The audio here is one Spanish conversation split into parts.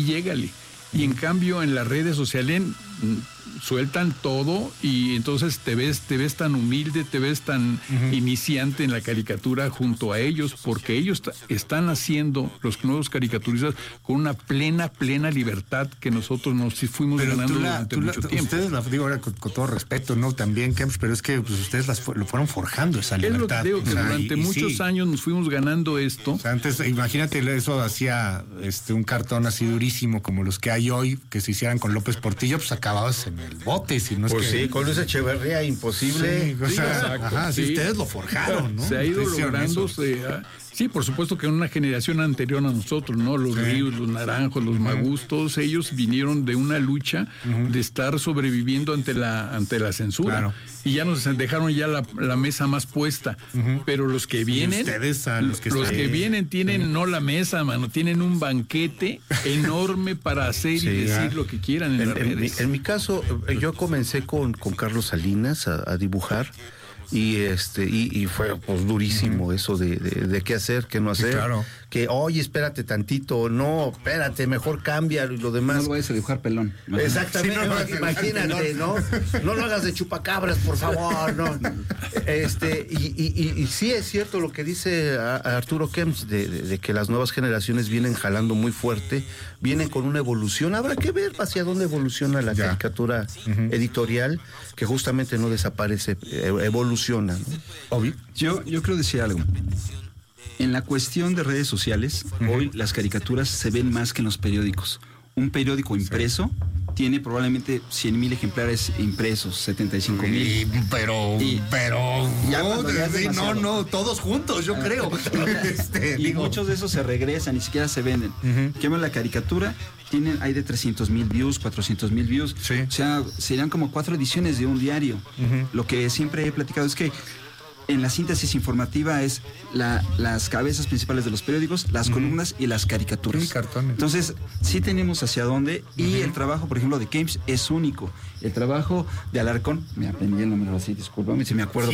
llégale. Y en cambio en las redes sociales sueltan todo y entonces te ves tan humilde, te ves tan iniciante en la caricatura junto a ellos, porque ellos están haciendo, los nuevos caricaturistas, con una plena libertad que nosotros nos fuimos ganando durante mucho tiempo. Ustedes, digo ahora con todo respeto, ¿no? También, Kemps, pero es que pues, ustedes lo fueron forjando esa libertad. Es lo que digo, que durante muchos años nos fuimos ganando esto. O sea, antes, imagínate, eso hacía un cartón así durísimo como los que hay hoy, que se hicieran con López Portillo, pues acababas en el bote, si no es pues que... sí, con Luis Echeverría, imposible. Sí, o sea, sí, ustedes lo forjaron, ¿no? Se ha ido logrando... Sí, por supuesto que en una generación anterior a nosotros, ¿no? Los Ríos, los Naranjos, los Magús, todos ellos vinieron de una lucha de estar sobreviviendo ante la censura. Claro. Y ya nos dejaron ya la mesa más puesta. Pero los que vienen, ustedes, los que vienen tienen no la mesa, mano, tienen un banquete enorme para hacer y decir lo que quieran en las redes. En mi caso, yo comencé con Carlos Salinas a dibujar. Y fue pues durísimo eso de qué hacer, qué no hacer. Sí, claro. Que, oye, espérate tantito, no, espérate, mejor cambia y lo demás. No lo vayas a dibujar pelón. ¿No? Exactamente, sí, imagínate, ¿no? No lo hagas de chupacabras, por favor, no. Y sí es cierto lo que dice Arturo Kemps, de que las nuevas generaciones vienen jalando muy fuerte, vienen con una evolución. Habrá que ver hacia dónde evoluciona la caricatura editorial, que justamente no desaparece, evoluciona, ¿no? Obvio. Yo quiero decir algo. En la cuestión de redes sociales, hoy las caricaturas se ven más que en los periódicos. Un periódico impreso tiene probablemente 100,000 ejemplares impresos, 75,000. Pero no, todos juntos, yo creo. Y muchos de esos se regresan, ni siquiera se venden. ¿Qué más la caricatura? Hay de 300,000 views, 400,000 views. Sí. O sea, serían como 4 ediciones de un diario. Lo que siempre he platicado es que en la síntesis informativa es las cabezas principales de los periódicos, las columnas y las caricaturas. Sí, cartones. Entonces, sí tenemos hacia dónde, y el trabajo, por ejemplo, de Kemps es único. El trabajo de Alarcón, me aprendí el número así, discúlpame si me acuerdo.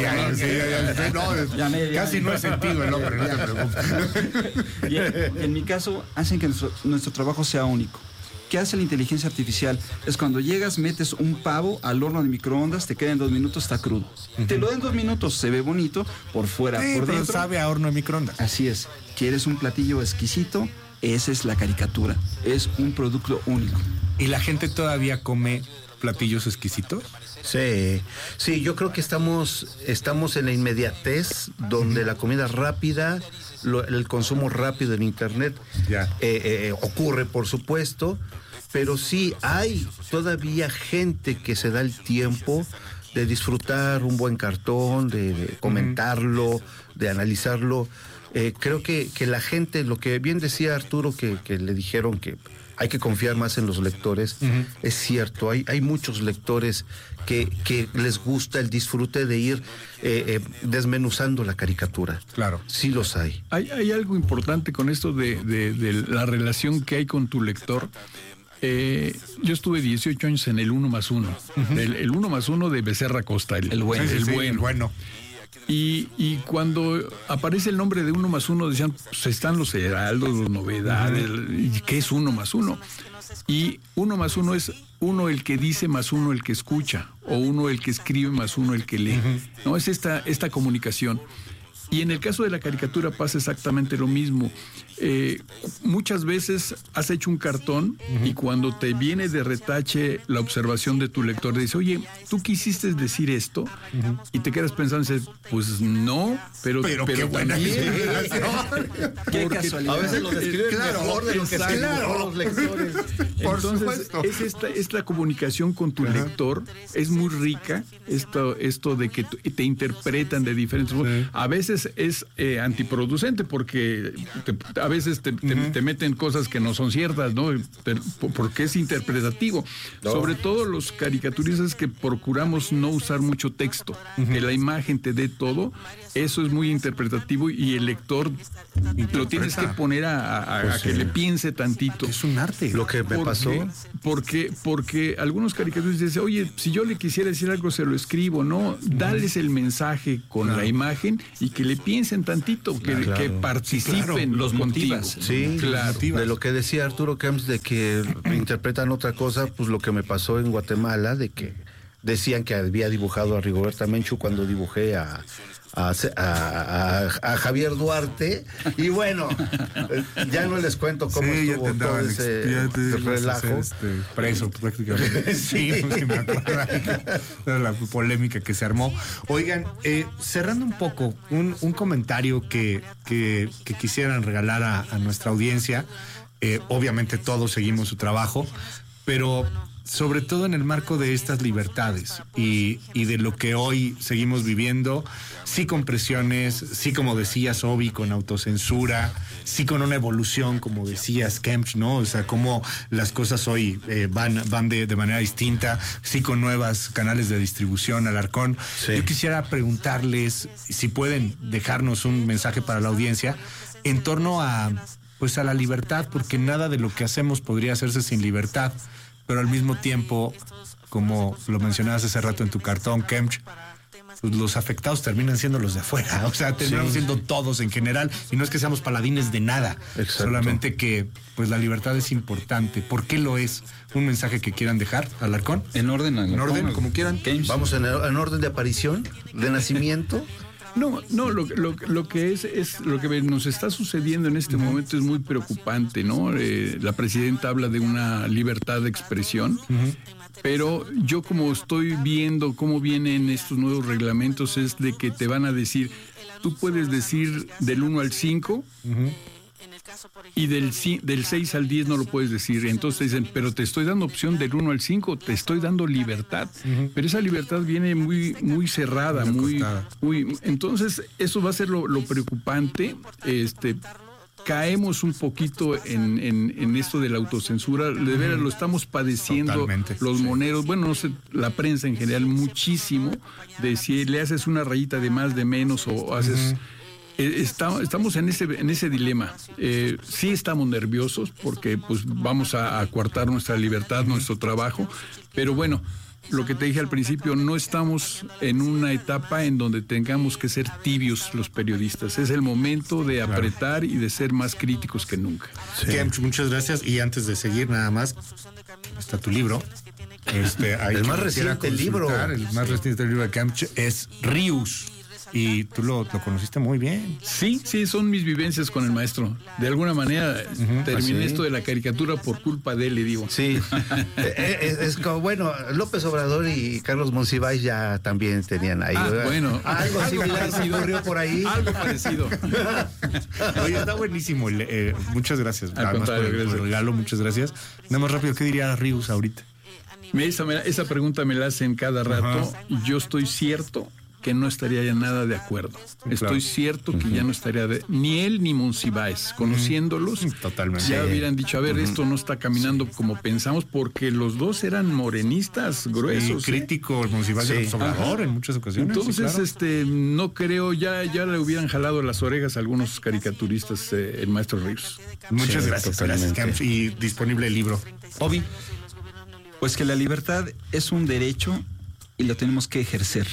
Casi no he sentido el nombre, no te preocupes. En mi caso, hacen que nuestro trabajo sea único. ¿Qué hace la inteligencia artificial? Es cuando llegas, metes un pavo al horno de microondas, te queda en 2 minutos, está crudo. Te lo da en 2 minutos, se ve bonito, por fuera, por dentro. Sabe a horno de microondas. Así es. ¿Quieres un platillo exquisito? Esa es la caricatura. Es un producto único. ¿Y la gente todavía come platillos exquisitos? Sí, yo creo que estamos en la inmediatez, donde la comida rápida, el consumo rápido en internet ocurre, por supuesto, pero sí hay todavía gente que se da el tiempo de disfrutar un buen cartón, de comentarlo, de analizarlo. Creo que la gente, lo que bien decía Arturo, que le dijeron que hay que confiar más en los lectores, es cierto, hay muchos lectores que les gusta el disfrute de ir desmenuzando la caricatura. Claro. Sí los hay. Hay algo importante con esto de la relación que hay con tu lector. Yo estuve 18 años en el 1+1, el 1+1 de Becerra Costa, el bueno. Y cuando aparece el nombre de 1+1, decían, pues están los heraldos, las novedades, ¿qué es 1+1? Y 1+1 es uno el que dice más uno el que escucha, o uno el que escribe más uno el que lee. No, es esta comunicación. Y en el caso de la caricatura pasa exactamente lo mismo. Muchas veces has hecho un cartón y cuando te viene de retache la observación de tu lector, dice, oye, ¿tú quisiste decir esto? Y te quedas pensando, pues no, pero qué buena qué casualidad. A veces lo describen mejor de lo que escriben los lectores. Por supuesto. Es la comunicación con tu lector, es muy rica, esto de que te interpretan de diferentes modos. A veces es antiproducente porque a veces te meten cosas que no son ciertas, ¿no? Porque es interpretativo. No. Sobre todo los caricaturistas que procuramos no usar mucho texto, que la imagen te dé todo, eso es muy interpretativo y el lector lo tienes que poner a que le piense tantito. Es un arte. Lo que me pasó. Porque algunos caricaturistas dicen, oye, si yo le quisiera decir algo, se lo escribo, ¿no? Dales el mensaje con la imagen y que le piensen tantito, que participen los motivos. Sí, claro. De lo que decía Arturo Camps, de que interpretan otra cosa, pues lo que me pasó en Guatemala, de que decían que había dibujado a Rigoberta Menchú cuando dibujé a Javier Duarte, y bueno, ya no les cuento cómo estuvo todo ese relajo. Preso prácticamente. Sí, me acuerdo de la polémica que se armó. Oigan, cerrando un poco, un comentario que quisieran regalar a nuestra audiencia. Obviamente todos seguimos su trabajo, pero sobre todo en el marco de estas libertades y de lo que hoy seguimos viviendo, sí con presiones, sí como decías, Obi, con autocensura, sí con una evolución, como decías, Kempf, ¿no? O sea, cómo las cosas hoy van de manera distinta, sí con nuevos canales de distribución, Alarcón. Sí. Yo quisiera preguntarles si pueden dejarnos un mensaje para la audiencia en torno a la libertad, porque nada de lo que hacemos podría hacerse sin libertad. Pero al mismo tiempo, como lo mencionabas hace rato en tu cartón, Kempf, pues los afectados terminan siendo los de afuera. O sea, terminamos siendo todos en general. Y no es que seamos paladines de nada. Exacto. Solamente que pues la libertad es importante. ¿Por qué lo es? ¿Un mensaje que quieran dejar, Alarcón? En orden, Alarcón. En orden, como quieran. Kempf. Vamos en orden de aparición, de nacimiento. No, lo que es lo que nos está sucediendo en este momento es muy preocupante, ¿no? La presidenta habla de una libertad de expresión, pero yo como estoy viendo cómo vienen estos nuevos reglamentos es de que te van a decir, tú puedes decir del 1 al 5 y del 6 al 10 no lo puedes decir. Entonces dicen, pero te estoy dando opción del 1 al 5, te estoy dando libertad. Pero esa libertad viene muy, muy cerrada, muy. Entonces, eso va a ser lo preocupante. Caemos un poquito en esto de la autocensura. De veras lo estamos padeciendo. Totalmente, los moneros, bueno, no sé, la prensa en general, muchísimo, de si le haces una rayita de más, de menos, o haces. Estamos en ese dilema. Sí estamos nerviosos porque pues vamos a coartar nuestra libertad, nuestro trabajo, pero bueno, lo que te dije al principio, no estamos en una etapa en donde tengamos que ser tibios los periodistas. Es el momento de apretar y de ser más críticos que nunca. Sí. Muchas gracias. Y antes de seguir, nada más, está tu libro. El más reciente libro. El más reciente libro de Kempf es Rius. Y tú lo conociste muy bien. Sí, son mis vivencias con el maestro. De alguna manera terminé esto de la caricatura por culpa de él, le digo. Sí, es como, bueno, López Obrador y Carlos Monsiváis ya también tenían ahí. Bueno. Algo similar ocurrió por ahí. Algo parecido. Oye, está buenísimo. Muchas gracias. Además por el regalo, muchas gracias. Nada más rápido, ¿qué diría Rius ahorita? Esa pregunta me la hacen cada rato. Yo estoy cierto que no estaría ya nada de acuerdo. Estoy cierto que ya no estaría ni él ni Monsiváis, conociéndolos, totalmente. Ya hubieran dicho, a ver, esto no está caminando como pensamos, porque los dos eran morenistas gruesos. Críticos, Monsiváis era Obrador en muchas ocasiones. Entonces, no creo, ya le hubieran jalado las orejas a algunos caricaturistas el maestro Rius. Muchas gracias, Kempf. Y disponible el libro. Obi, pues que la libertad es un derecho y lo tenemos que ejercer.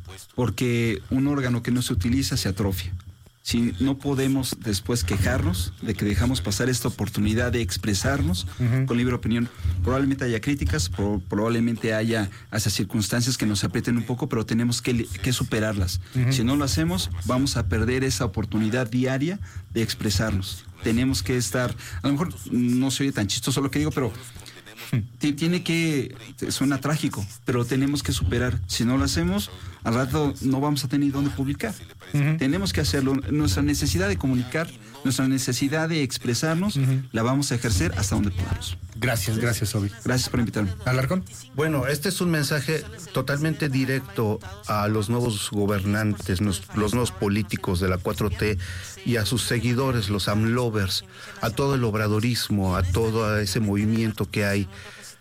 Porque un órgano que no se utiliza se atrofia. Si no podemos después quejarnos de que dejamos pasar esta oportunidad de expresarnos con libre opinión, probablemente haya críticas, probablemente haya hasta circunstancias que nos aprieten un poco, pero tenemos que superarlas. Si no lo hacemos, vamos a perder esa oportunidad diaria de expresarnos. Tenemos que estar, a lo mejor no se oye tan chistoso lo que digo, pero suena trágico, pero tenemos que superar. Si no lo hacemos, al rato no vamos a tener dónde publicar. Tenemos que hacerlo. Nuestra necesidad de comunicar, nuestra necesidad de expresarnos, la vamos a ejercer hasta donde podamos. Gracias, Obi. Gracias por invitarme. Alarcón. Bueno, este es un mensaje totalmente directo a los nuevos gobernantes, los nuevos políticos de la 4T y a sus seguidores, los AMLovers, a todo el obradorismo, a todo ese movimiento que hay.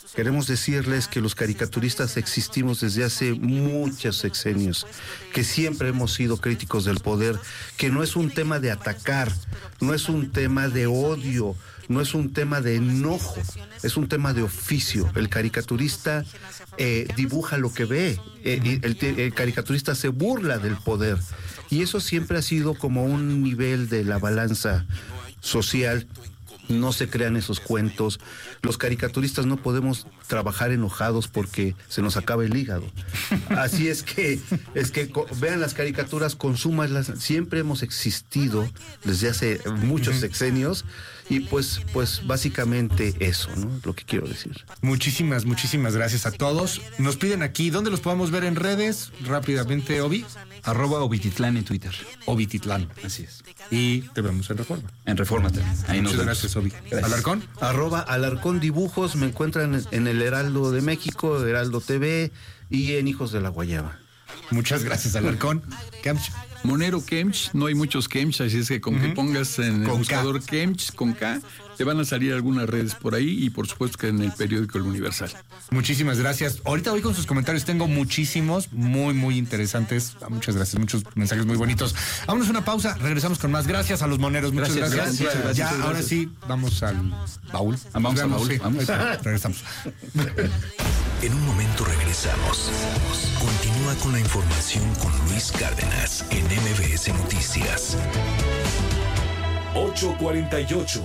Queremos decirles que los caricaturistas existimos desde hace muchos sexenios, que siempre hemos sido críticos del poder, que no es un tema de atacar, no es un tema de odio, no es un tema de enojo, es un tema de oficio. El caricaturista dibuja lo que ve, el caricaturista se burla del poder, y eso siempre ha sido como un nivel de la balanza social. No se crean esos cuentos. Los caricaturistas no podemos trabajar enojados porque se nos acaba el hígado. Así es que vean las caricaturas, consúmanlas. Siempre hemos existido desde hace muchos sexenios, y pues básicamente eso, ¿no? Lo que quiero decir. Muchísimas gracias a todos. Nos piden aquí, ¿dónde los podemos ver en redes? Rápidamente, Obi. @Obititlán en Twitter. Obititlán. Así es. Y te vemos en Reforma. En Reforma también. Ahí nos Muchas vemos. gracias, Obi. Gracias. ¿Alarcón? @Alarcón Dibujos. Me encuentran en el Heraldo de México, Heraldo TV, y en Hijos de la Guayaba. Muchas gracias, Alarcón. Kemch. Monero Kemch, no hay muchos Kemch, así es que con que pongas en el Con buscador Kemch con K, te van a salir algunas redes por ahí, y por supuesto que en el periódico El Universal. Muchísimas gracias. Ahorita voy con sus comentarios. Tengo muchísimos, muy interesantes. Muchas gracias, muchos mensajes muy bonitos. Vámonos a una pausa, regresamos con más. Gracias a los moneros, muchas gracias. Ya, ahora sí, vamos al baúl. Vamos al baúl. Sí. Vamos. Regresamos. En un momento regresamos. Continúa con la información con Luis Cárdenas en MBS Noticias. 8:48.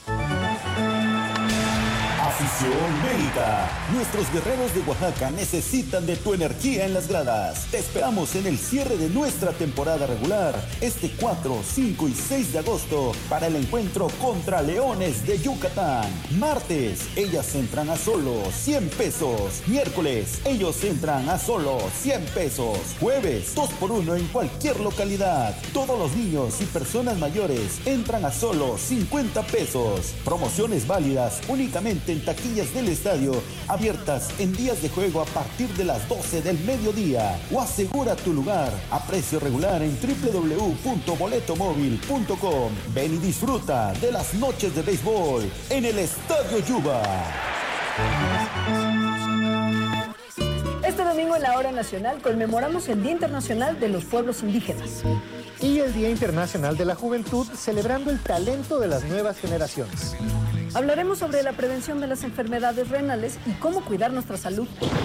Afición Mérida. Nuestros guerreros de Oaxaca necesitan de tu energía en las gradas. Te esperamos en el cierre de nuestra temporada regular, este 4, 5 y 6 de agosto, para el encuentro contra Leones de Yucatán. Martes, ellas entran a solo 100 pesos. Miércoles, ellos entran a solo 100 pesos. Jueves, 2x1 en cualquier localidad. Todos los niños y personas mayores entran a solo 50 pesos. Promociones válidas únicamente en taquillas del estadio, abiertas en días de juego a partir de las 12 del mediodía, o asegura tu lugar a precio regular en www.boletomóvil.com. Ven y disfruta de las noches de béisbol en el Estadio Yuba. Este domingo en la Hora Nacional conmemoramos el Día Internacional de los Pueblos Indígenas y el Día Internacional de la Juventud, celebrando el talento de las nuevas generaciones. Hablaremos sobre la prevención de las enfermedades renales y cómo cuidar nuestra salud.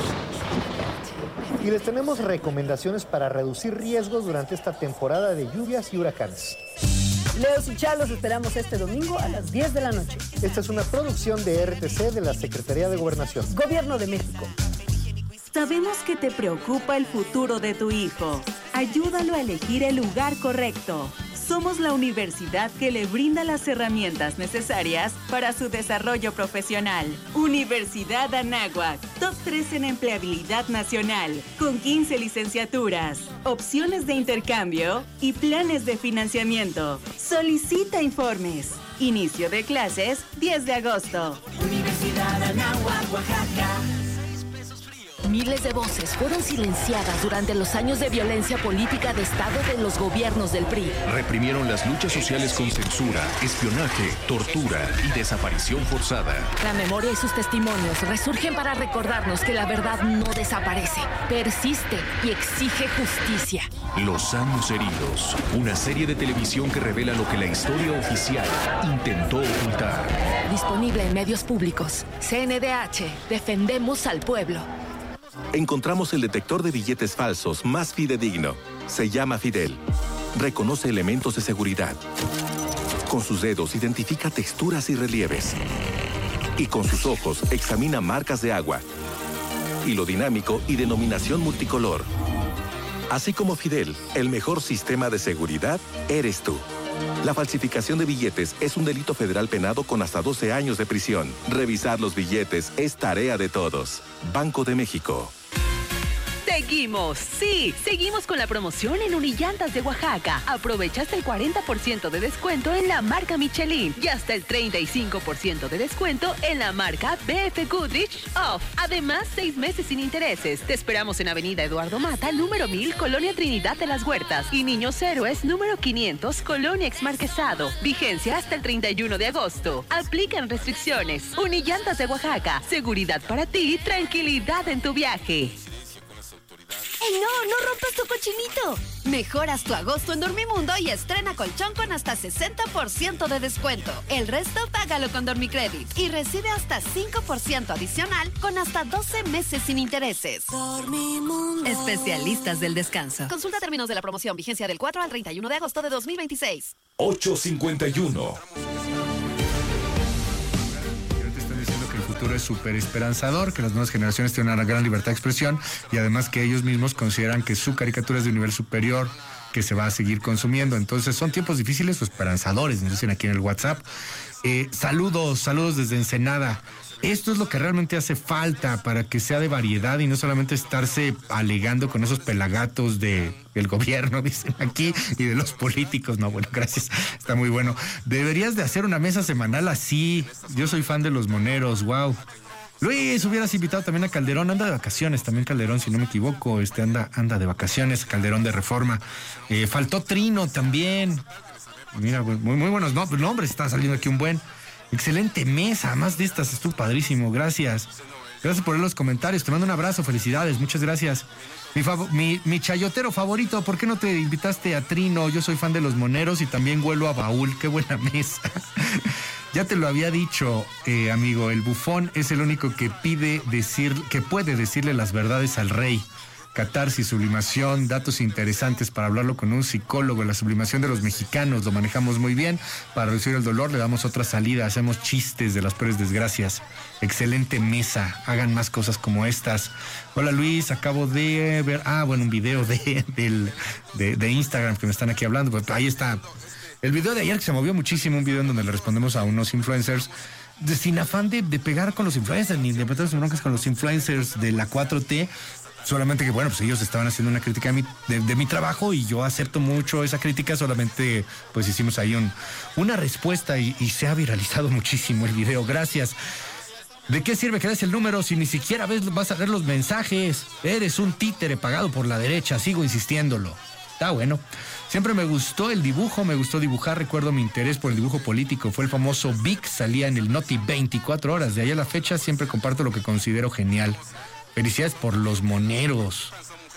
Y les tenemos recomendaciones para reducir riesgos durante esta temporada de lluvias y huracanes. Leos y Chá los esperamos este domingo a las 10 de la noche. Esta es una producción de RTC de la Secretaría de Gobernación. Gobierno de México. Sabemos que te preocupa el futuro de tu hijo. Ayúdalo a elegir el lugar correcto. Somos la universidad que le brinda las herramientas necesarias para su desarrollo profesional. Universidad Anáhuac, top 3 en empleabilidad nacional, con 15 licenciaturas, opciones de intercambio y planes de financiamiento. Solicita informes. Inicio de clases 10 de agosto. Universidad Anáhuac, Oaxaca. Miles de voces fueron silenciadas durante los años de violencia política de Estado de los gobiernos del PRI. Reprimieron las luchas sociales con censura, espionaje, tortura y desaparición forzada. La memoria y sus testimonios resurgen para recordarnos que la verdad no desaparece, persiste y exige justicia. Los años heridos, una serie de televisión que revela lo que la historia oficial intentó ocultar. Disponible en medios públicos. CNDH, defendemos al pueblo. Encontramos el detector de billetes falsos más fidedigno. Se llama Fidel. Reconoce elementos de seguridad. Con sus dedos identifica texturas y relieves. Y con sus ojos examina marcas de agua. Hilo dinámico y denominación multicolor. Así como Fidel, el mejor sistema de seguridad eres tú. La falsificación de billetes es un delito federal penado con hasta 12 años de prisión. Revisar los billetes es tarea de todos. Banco de México. Seguimos con la promoción en Unillantas de Oaxaca. Aprovecha hasta el 40% de descuento en la marca Michelin y hasta el 35% de descuento en la marca BF Goodrich Off. Además, 6 meses sin intereses. Te esperamos en Avenida Eduardo Mata, número 1000, Colonia Trinidad de las Huertas, y Niños Héroes, número 500, Colonia Exmarquesado. Vigencia hasta el 31 de agosto. Aplican restricciones. Unillantas de Oaxaca. Seguridad para ti, tranquilidad en tu viaje. ¡Ey, no rompas tu cochinito! Mejoras tu agosto en Dormimundo y estrena colchón con hasta 60% de descuento. El resto págalo con Dormicredit y recibe hasta 5% adicional con hasta 12 meses sin intereses. Dormimundo. Especialistas del descanso. Consulta términos de la promoción. Vigencia del 4 al 31 de agosto de 2026. 8:51. El futuro es súper esperanzador, que las nuevas generaciones tienen una gran libertad de expresión y además que ellos mismos consideran que su caricatura es de un nivel superior que se va a seguir consumiendo. Entonces son tiempos difíciles o esperanzadores, nos dicen aquí en el WhatsApp. Saludos desde Ensenada. Esto es lo que realmente hace falta para que sea de variedad y no solamente estarse alegando con esos pelagatos del gobierno, dicen aquí, y de los políticos. No, bueno, gracias, está muy bueno. Deberías de hacer una mesa semanal así. Yo soy fan de los moneros, wow. Luis, hubieras invitado también a Calderón, anda de vacaciones, también Calderón, si no me equivoco, anda de vacaciones, Calderón de Reforma. Faltó Trino también. Mira, muy buenos nombres, está saliendo aquí un buen. Excelente mesa, más de estas, estuvo padrísimo, gracias. Gracias por leer los comentarios, te mando un abrazo, felicidades, muchas gracias. Mi chayotero favorito, ¿por qué no te invitaste a Trino? Yo soy fan de los moneros y también huelo a baúl, qué buena mesa. Ya te lo había dicho, amigo, el bufón es el único que puede decirle las verdades al rey. Catarsis, sublimación, datos interesantes para hablarlo con un psicólogo. La sublimación de los mexicanos lo manejamos muy bien. Para reducir el dolor le damos otra salida, hacemos chistes de las peores desgracias. Excelente mesa, hagan más cosas como estas. Hola Luis, acabo de ver, un video de Instagram que me están aquí hablando. Pues ahí está el video de ayer que se movió muchísimo, un video en donde le respondemos a unos influencers. Sin afán de pegar con los influencers, ni de meterse en broncas con los influencers de la 4T. Solamente que, bueno, pues ellos estaban haciendo una crítica de mi trabajo y yo acepto mucho esa crítica, solamente pues hicimos ahí una respuesta y se ha viralizado muchísimo el video. Gracias. ¿De qué sirve que des el número si ni siquiera vas a ver los mensajes? Eres un títere pagado por la derecha, sigo insistiéndolo. Está bueno. Siempre me gustó el dibujo, me gustó dibujar, recuerdo mi interés por el dibujo político. Fue el famoso Vic, salía en el Noti 24 horas. De ahí a la fecha siempre comparto lo que considero genial. Felicidades por los moneros.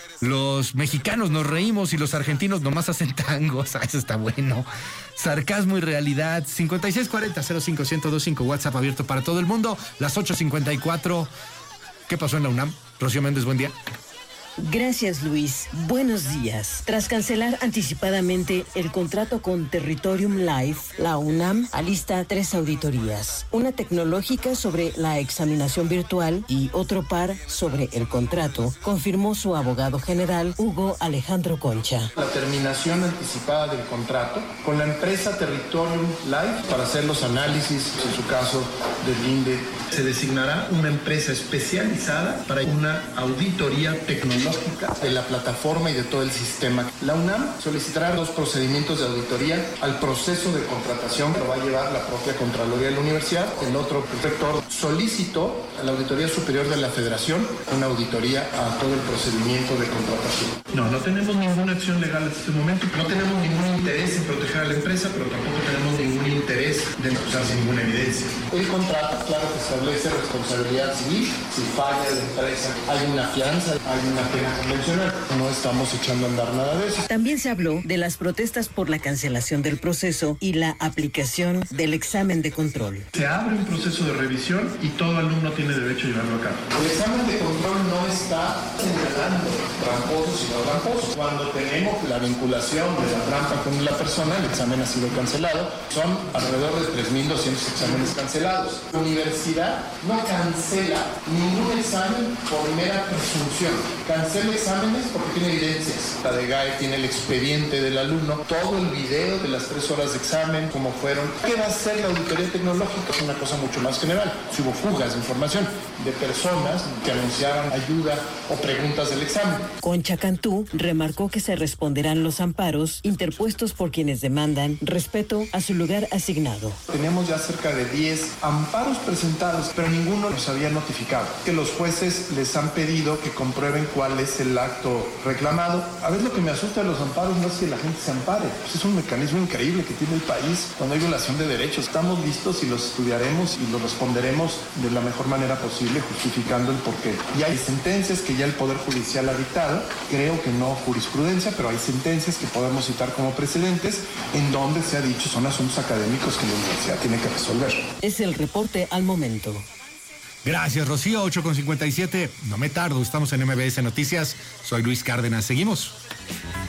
Los mexicanos nos reímos y los argentinos nomás hacen tangos. Eso está bueno. Sarcasmo y realidad. 5640-05-1025. WhatsApp abierto para todo el mundo. Las 8:54. ¿Qué pasó en la UNAM? Rocío Méndez, buen día. Gracias, Luis. Buenos días. Tras cancelar anticipadamente el contrato con Territorium Life, la UNAM alista 3 auditorías. Una tecnológica sobre la examinación virtual y otro par sobre el contrato, confirmó su abogado general, Hugo Alejandro Concha. La terminación anticipada del contrato con la empresa Territorium Life para hacer los análisis, en su caso, del INDE. Se designará una empresa especializada para una auditoría tecnológica de la plataforma y de todo el sistema. La UNAM solicitará 2 procedimientos de auditoría al proceso de contratación que lo va a llevar la propia Contraloría de la Universidad. El otro rector solicitó a la Auditoría Superior de la Federación una auditoría a todo el procedimiento de contratación. No tenemos ninguna acción legal en este momento. No tenemos ningún interés en proteger a la empresa, pero tampoco tenemos ningún interés de usarse ninguna evidencia. El contrato, claro que establece responsabilidad civil. Si falla la empresa, hay una fianza, hay una pena convencional. No estamos echando a andar nada de eso. También se habló de las protestas por la cancelación del proceso y la aplicación del examen de control. Se abre un proceso de revisión y todo alumno tiene derecho a llevarlo a cabo. El examen de control no está señalando tramposos y no tramposos. Cuando tenemos la vinculación de la trampa con la persona, el examen ha sido cancelado. Son alrededor de 3.200 exámenes cancelados. La universidad general no cancela ningún examen por mera presunción. Cancela exámenes porque tiene evidencias. La DGAE tiene el expediente del alumno, todo el video de las 3 horas de examen, cómo fueron. ¿Qué va a hacer la auditoría tecnológica? Es una cosa mucho más general. Si hubo fugas de información de personas que anunciaban ayuda o preguntas del examen. Concha Cantú remarcó que se responderán los amparos interpuestos por quienes demandan respeto a su lugar asignado. Tenemos ya cerca de 10 amparos presentados, pero ninguno nos había notificado. Que los jueces les han pedido que comprueben cuál es el acto reclamado. A veces lo que me asusta de los amparos no es que la gente se ampare, pues es un mecanismo increíble que tiene el país cuando hay violación de derechos. Estamos listos y los estudiaremos y los responderemos de la mejor manera posible, justificando el porqué. Y hay sentencias que ya el Poder Judicial ha dictado, creo que no jurisprudencia, pero hay sentencias que podemos citar como precedentes en donde se ha dicho son asuntos académicos que la universidad tiene que resolver. Es el reporte al momento. Gracias, Rocío. 8:57. No me tardo. Estamos en MBS Noticias. Soy Luis Cárdenas. Seguimos.